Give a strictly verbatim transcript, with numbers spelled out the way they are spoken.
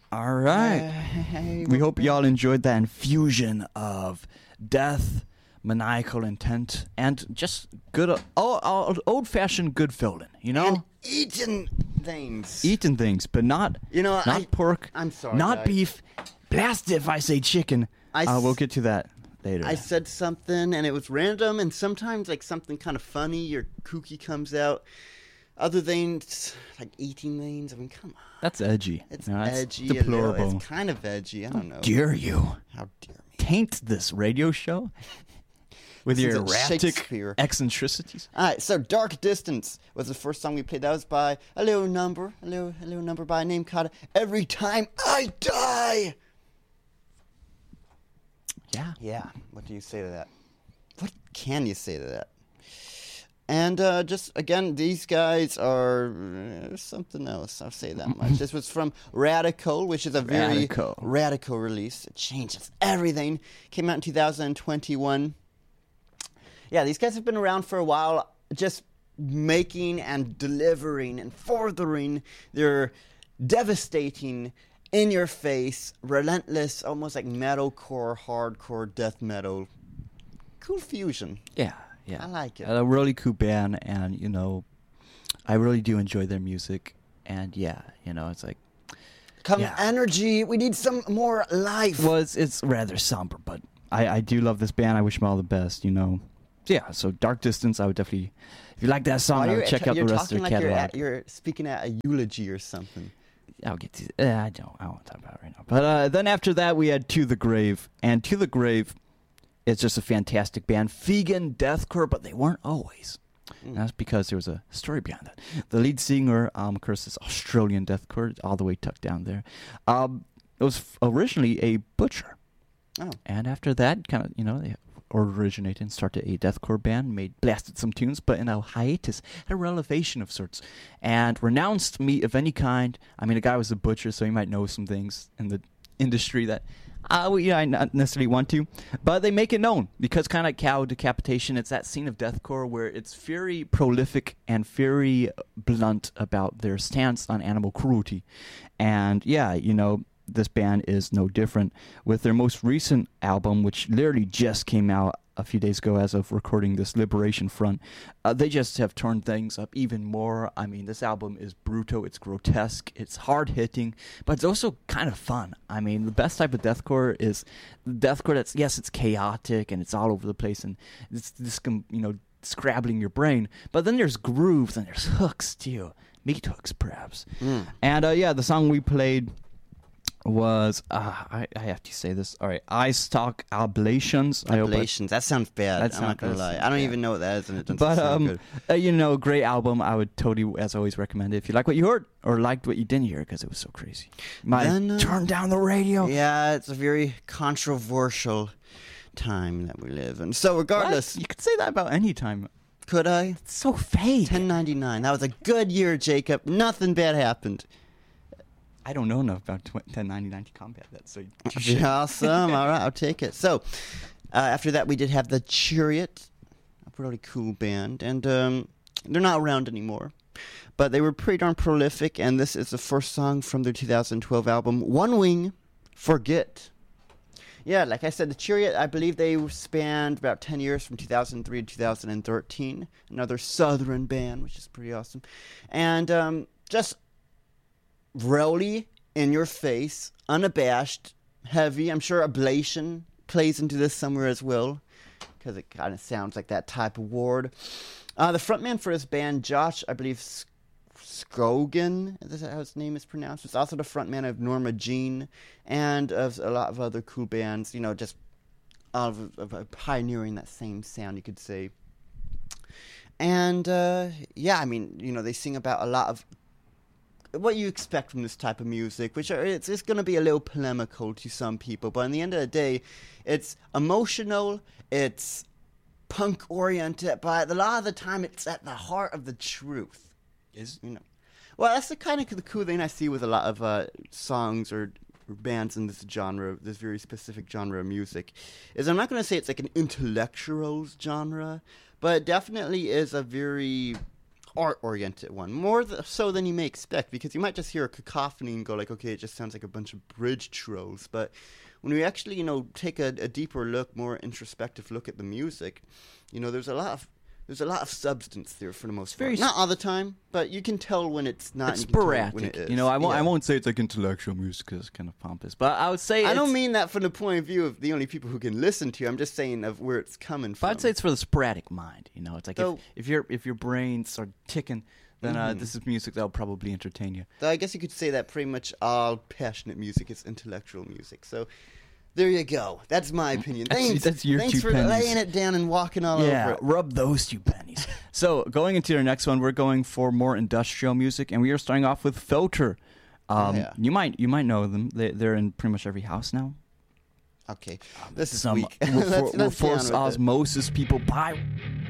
All right. Hey, we hope y'all enjoyed that infusion of death, maniacal intent, and just good, old, old-fashioned good feeling, you know? And eating things. Eating things, but not, You know, not I- pork, I'm sorry, not guys. beef. Blast it if I say chicken. I uh, s- we'll get to that later. I said something and it was random, and sometimes like something kind of funny or kooky comes out. Other things like eating things. I mean, come on. That's edgy. It's You know, that's edgy. a little. deplorable. It's kind of edgy. I don't know. Dare you How dare me? taint this radio show with This your is a erratic Shakespeare. eccentricities? All right, so Dark Distance was the first song we played. That was by a little number, a little, a little number by a name called Every Time I Die. Yeah. Yeah, what do you say to that? What can you say to that? And uh, just, again, these guys are uh, something else, I'll say that much. This was from Radical, which is a very Radical. radical release. It changes everything. Came out in two thousand twenty-one. Yeah, these guys have been around for a while, just making and delivering and furthering their devastating, in-your-face, relentless, almost like metalcore, hardcore, death metal. Cool fusion. Yeah. Yeah. I like it. A really cool band, and, you know, I really do enjoy their music. And, yeah, you know, it's like, Come Yeah. energy. We need some more life. well, it's, it's rather somber, but I, I do love this band. I wish them all the best, you know. So, yeah, so Dark Distance, I would definitely, if you like that song, Why I are would you- check out the you're rest of talking their like you're, catalog. at, you're speaking at a eulogy or something. I'll get to uh, I don't. I won't talk about it right now. But uh, then after that, we had To the Grave. And To the Grave is just a fantastic band. Vegan deathcore, but they weren't always. And that's because there was a story behind that. The lead singer, um, of course, is Australian deathcore, all the way tucked down there. Um, it was f- originally a butcher. Oh. And after that, kind of, you know, they originated and started a deathcore band, made blasted some tunes, but in a hiatus, had a revelation of sorts, and renounced meat of any kind. I mean, the guy was a butcher, so he might know some things in the industry that uh, we yeah, I not necessarily want to, but they make it known because kind of like cow decapitation, it's that scene of deathcore where it's very prolific and very blunt about their stance on animal cruelty, and yeah, you know. This band is no different. With their most recent album, which literally just came out a few days ago as of recording this, Liberation Front, uh, they just have turned things up even more. I mean, this album is brutal, it's grotesque, it's hard-hitting, but it's also kind of fun. I mean, the best type of deathcore is deathcore that's, yes, it's chaotic and it's all over the place and it's this, you know, scrabbling your brain, but then there's grooves and there's hooks too. Meat hooks, perhaps. Mm. And uh, yeah, the song we played was uh, I, I have to say this. All right, Eye Stalk Oblations. I hope I- Oblations. That sounds bad. That I'm not sound- gonna that lie. sounds I don't bad. even know what that is, and it doesn't But sound um, good. uh, you know, great album. I would totally, as always, recommend it if you like what you heard or liked what you didn't hear because it was so crazy. Might Then, uh, turn down the radio. Yeah, it's a very controversial time that we live in. So What? regardless, You could say that about any time. could I? It's so fake. ten ninety-nine. That was a good year, Jacob. Nothing bad happened. I don't know enough about ten ninety-nine to combat that. So you should. Awesome. All right, I'll take it. So, uh, after that, we did have the Chariot, a really cool band, and um, they're not around anymore, but they were pretty darn prolific. And this is the first song from their two thousand twelve album, One Wing, Forget. Yeah, like I said, the Chariot, I believe they spanned about ten years from two thousand three to two thousand thirteen. Another southern band, which is pretty awesome, and um, just really in your face, unabashed, heavy. I'm sure Ablation plays into this somewhere as well, because it kind of sounds like that type of ward. Uh, the frontman for his band, Josh, I believe S- Scrogan, is that how his name is pronounced? It's also the frontman of Norma Jean and of a lot of other cool bands, you know, just of, of, of pioneering that same sound, you could say. And, uh, yeah, I mean, you know, they sing about a lot of what you expect from this type of music, which are, it's, it's going to be a little polemical to some people, but in the end of the day, it's emotional, it's punk-oriented, but a lot of the time it's at the heart of the truth. Is You know, well, that's the kind of the cool thing I see with a lot of uh, songs or, or bands in this genre, this very specific genre of music, is I'm not going to say it's like an intellectual genre, but it definitely is a very art-oriented one, more th- so than you may expect, because you might just hear a cacophony and go like, okay, it just sounds like a bunch of bridge trolls. But when we actually, you know, take a, a deeper look, more introspective look at the music, you know, there's a lot of there's a lot of substance there for the most part. Not all the time, but you can tell when it's not. It's and you can tell sporadic. when it is. You know, I won't. Yeah. I won't say it's like intellectual music because it's kind of pompous. But I would say I it's, don't mean that from the point of view of the only people who can listen to you. I'm just saying of where it's coming from. But I'd say it's for the sporadic mind. You know, it's like So- if, if your if your brains are ticking, then uh, Mhm. this is music that'll probably entertain you. So I guess you could say that pretty much all passionate music is intellectual music. So there you go. That's my opinion. That's- Thanks, that's your thanks two for pennies. laying it down and walking all Yeah, over it. rub those two pennies. So going into our next one, we're going for more industrial music, and we are starting off with Filter. Um, yeah. You might you might know them. They, they're in pretty much every house now. Okay, this is Some weak. will, let's, for, will let's get on force with it. osmosis people by.